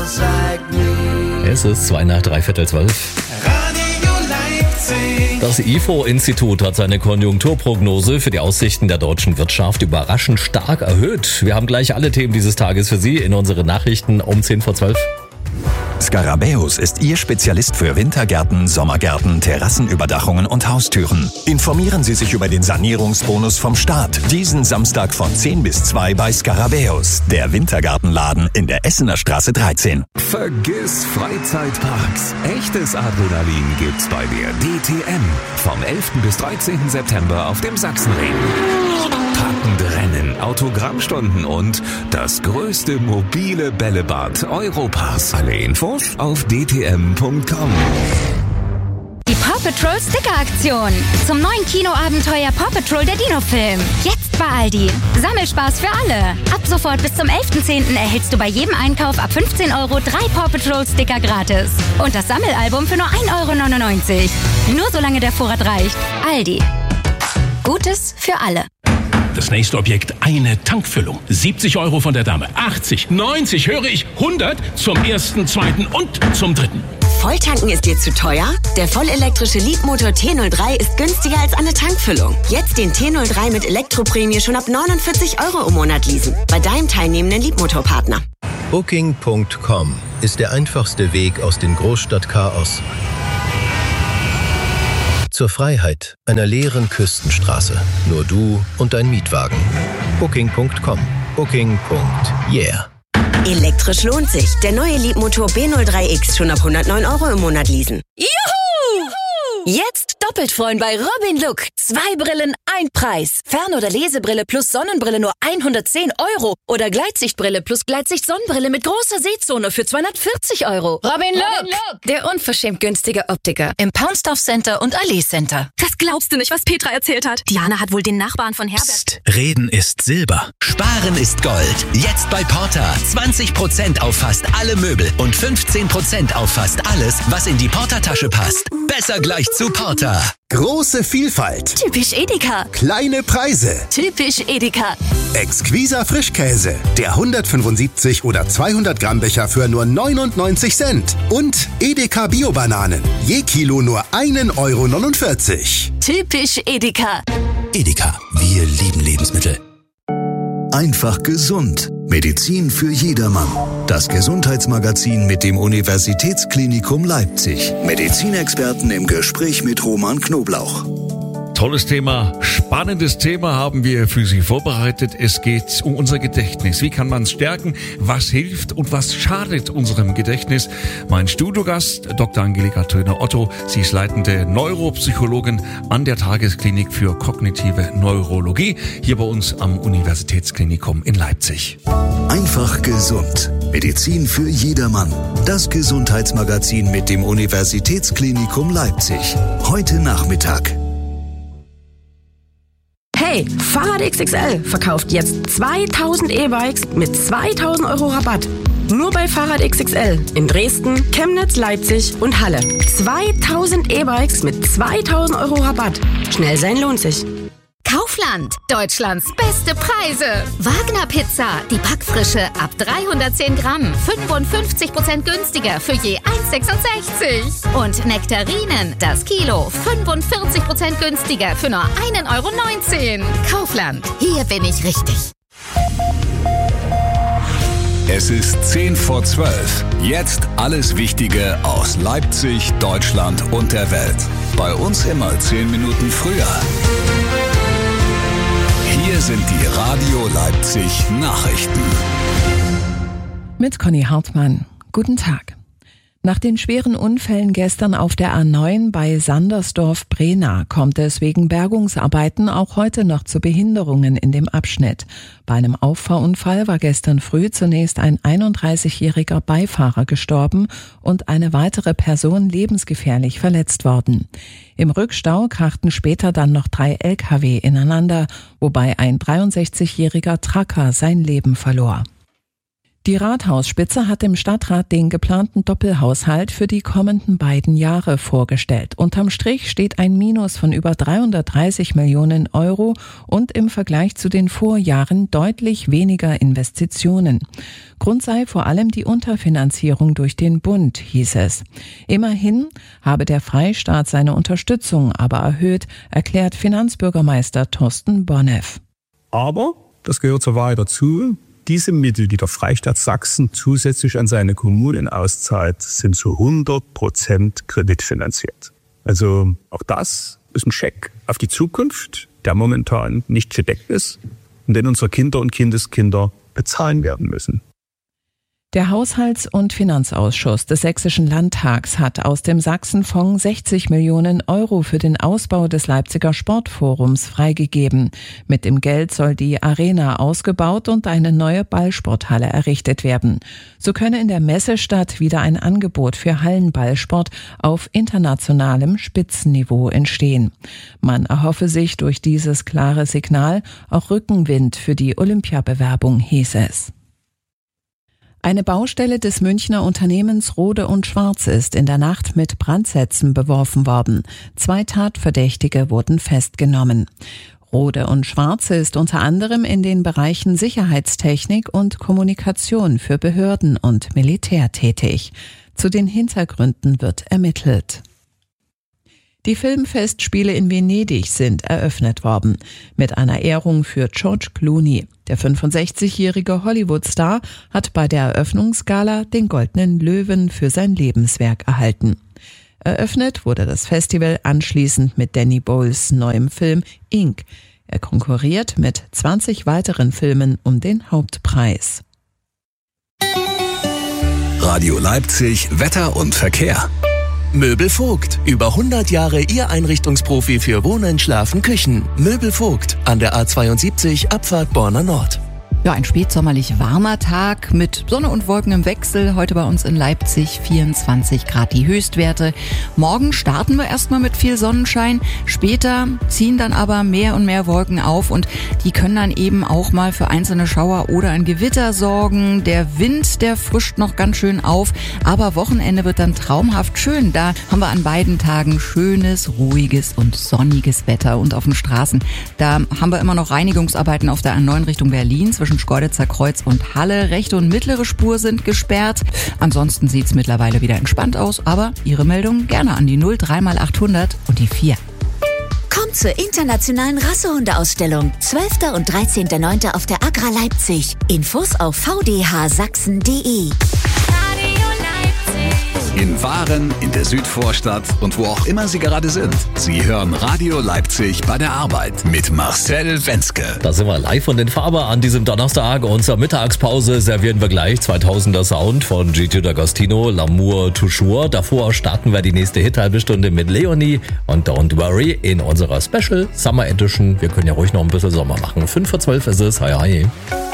girls like me. Es ist 12:03. Radio Leipzig. Das IFO-Institut hat seine Konjunkturprognose für die Aussichten der deutschen Wirtschaft überraschend stark erhöht. Wir haben gleich alle Themen dieses Tages für Sie in unseren Nachrichten um 10:12. Scarabäus ist Ihr Spezialist für Wintergärten, Sommergärten, Terrassenüberdachungen und Haustüren. Informieren Sie sich über den Sanierungsbonus vom Staat. Diesen Samstag von 10 bis 2 bei Scarabäus, der Wintergartenladen in der Essener Straße 13. Vergiss Freizeitparks. Echtes Adrenalin gibt's bei der DTM. Vom 11. bis 13. September auf dem Sachsenring. Packende Rennen, Autogrammstunden und das größte mobile Bällebad Europas. Alle Infos auf dtm.com. Die Paw Patrol Sticker-Aktion. Zum neuen Kinoabenteuer Paw Patrol der Dino-Film. Jetzt bei Aldi. Sammelspaß für alle. Ab sofort bis zum 11.10. erhältst du bei jedem Einkauf ab 15 € 3 Paw Patrol Sticker gratis. Und das Sammelalbum für nur 1,99 €. Nur solange der Vorrat reicht. Aldi. Gutes für alle. Das nächste Objekt, eine Tankfüllung. 70 € von der Dame. 80, 90, höre ich, 100 zum ersten, zweiten und zum dritten. Volltanken ist dir zu teuer? Der vollelektrische Leapmotor T03 ist günstiger als eine Tankfüllung. Jetzt den T03 mit Elektroprämie schon ab 49 € im Monat leasen. Bei deinem teilnehmenden Leapmotor-Partner. Booking.com ist der einfachste Weg aus dem Großstadtchaos zur Freiheit einer leeren Küstenstraße. Nur du und dein Mietwagen. Booking.com. Booking.yeah. Elektrisch lohnt sich. Der neue Leapmotor B03X schon ab 109 € im Monat leasen. Juhu! Jetzt doppelt freuen bei Robin Look. 2 Brillen, 1 Preis. Fern- oder Lesebrille plus Sonnenbrille nur 110 €. Oder Gleitsichtbrille plus Gleitsicht-Sonnenbrille mit großer Sehzone für 240 €. Robin Look. Der unverschämt günstige Optiker im Poundstuff Center und Allee Center. Das glaubst du nicht, was Petra erzählt hat. Diana hat wohl den Nachbarn von Herbert... Psst, Reden ist Silber. Sparen ist Gold. Jetzt bei Porta. 20% auf fast alle Möbel und 15% auf fast alles, was in die Porta-Tasche passt. Besser gleich zu Porta. Große Vielfalt. Typisch Edeka. Kleine Preise. Typisch Edeka. Exquiser Frischkäse. Der 175 oder 200 Gramm Becher für nur 99 Cent. Und Edeka Bio-Bananen. Je Kilo nur 1,49 €. Typisch Edeka. Edeka, wir lieben Lebensmittel. Einfach gesund. Medizin für jedermann. Das Gesundheitsmagazin mit dem Universitätsklinikum Leipzig. Medizinexperten im Gespräch mit Roman Knoblauch. Tolles Thema, spannendes Thema haben wir für Sie vorbereitet. Es geht um unser Gedächtnis. Wie kann man es stärken? Was hilft und was schadet unserem Gedächtnis? Mein Studiogast, Dr. Angelika Töner-Otto. Sie ist leitende Neuropsychologin an der Tagesklinik für kognitive Neurologie hier bei uns am Universitätsklinikum in Leipzig. Einfach gesund. Medizin für jedermann. Das Gesundheitsmagazin mit dem Universitätsklinikum Leipzig. Heute Nachmittag. Hey, Fahrrad XXL verkauft jetzt 2000 E-Bikes mit 2000 € Rabatt. Nur bei Fahrrad XXL in Dresden, Chemnitz, Leipzig und Halle. 2000 E-Bikes mit 2000 € Rabatt. Schnell sein lohnt sich. Kaufland, Deutschlands beste Preise. Wagner Pizza, die Backfrische ab 310 Gramm, 55% günstiger für je 1,66. Und Nektarinen, das Kilo, 45% günstiger für nur 1,19 €. Kaufland, hier bin ich richtig. Es ist 10 vor 12. Jetzt alles Wichtige aus Leipzig, Deutschland und der Welt. Bei uns immer 10 Minuten früher. Hier sind die Radio Leipzig Nachrichten. Mit Conny Hartmann. Guten Tag. Nach den schweren Unfällen gestern auf der A9 bei Sandersdorf-Brena kommt es wegen Bergungsarbeiten auch heute noch zu Behinderungen in dem Abschnitt. Bei einem Auffahrunfall war gestern früh zunächst ein 31-jähriger Beifahrer gestorben und eine weitere Person lebensgefährlich verletzt worden. Im Rückstau krachten später dann noch 3 Lkw ineinander, wobei ein 63-jähriger Trucker sein Leben verlor. Die Rathausspitze hat im Stadtrat den geplanten Doppelhaushalt für die kommenden beiden Jahre vorgestellt. Unterm Strich steht ein Minus von über 330 Millionen Euro und im Vergleich zu den Vorjahren deutlich weniger Investitionen. Grund sei vor allem die Unterfinanzierung durch den Bund, hieß es. Immerhin habe der Freistaat seine Unterstützung aber erhöht, erklärt Finanzbürgermeister Thorsten Bonneff. Aber, das gehört zur Wahrheit dazu, diese Mittel, die der Freistaat Sachsen zusätzlich an seine Kommunen auszahlt, sind zu 100% kreditfinanziert. Also auch das ist ein Scheck auf die Zukunft, der momentan nicht gedeckt ist und den unsere Kinder und Kindeskinder bezahlen werden müssen. Der Haushalts- und Finanzausschuss des Sächsischen Landtags hat aus dem Sachsenfonds 60 Millionen Euro für den Ausbau des Leipziger Sportforums freigegeben. Mit dem Geld soll die Arena ausgebaut und eine neue Ballsporthalle errichtet werden. So könne in der Messestadt wieder ein Angebot für Hallenballsport auf internationalem Spitzenniveau entstehen. Man erhoffe sich durch dieses klare Signal auch Rückenwind für die Olympiabewerbung, hieß es. Eine Baustelle des Münchner Unternehmens Rohde & Schwarz ist in der Nacht mit Brandsätzen beworfen worden. 2 Tatverdächtige wurden festgenommen. Rohde & Schwarz ist unter anderem in den Bereichen Sicherheitstechnik und Kommunikation für Behörden und Militär tätig. Zu den Hintergründen wird ermittelt. Die Filmfestspiele in Venedig sind eröffnet worden, mit einer Ehrung für George Clooney. Der 65-jährige Hollywood-Star hat bei der Eröffnungsgala den Goldenen Löwen für sein Lebenswerk erhalten. Eröffnet wurde das Festival anschließend mit Danny Boyles neuem Film Ink. Er konkurriert mit 20 weiteren Filmen um den Hauptpreis. Radio Leipzig, Wetter und Verkehr. Möbel Vogt. Über 100 Jahre Ihr Einrichtungsprofi für Wohnen, Schlafen, Küchen. Möbel Vogt. An der A72 Abfahrt Borna Nord. Ja, ein spätsommerlich warmer Tag mit Sonne und Wolken im Wechsel. Heute bei uns in Leipzig 24 Grad die Höchstwerte. Morgen starten wir erstmal mit viel Sonnenschein. Später ziehen dann aber mehr und mehr Wolken auf und die können dann eben auch mal für einzelne Schauer oder ein Gewitter sorgen. Der Wind, der frischt noch ganz schön auf, aber Wochenende wird dann traumhaft schön. Da haben wir an beiden Tagen schönes, ruhiges und sonniges Wetter. Und auf den Straßen, da haben wir immer noch Reinigungsarbeiten auf der A9 Richtung Berlin zwischen Schkeuditzer Kreuz und Halle. Rechte und mittlere Spur sind gesperrt. Ansonsten sieht's mittlerweile wieder entspannt aus, aber Ihre Meldung gerne an die 03x800 und die 4. Kommt zur internationalen Rassehundeausstellung. 12. und 13.09. auf der Agra Leipzig. Infos auf vdhsachsen.de. In Waren, in der Südvorstadt und wo auch immer Sie gerade sind. Sie hören Radio Leipzig bei der Arbeit mit Marcel Wenske. Da sind wir live von den Faber an diesem Donnerstag. Unsere Mittagspause servieren wir gleich 2000er Sound von Gigi D'Agostino, L'amour toujours. Davor starten wir die nächste Hit-Halbestunde mit Leonie und Don't Worry in unserer Special Summer Edition. Wir können ja ruhig noch ein bisschen Sommer machen. 5:12 ist es. Hi, hi.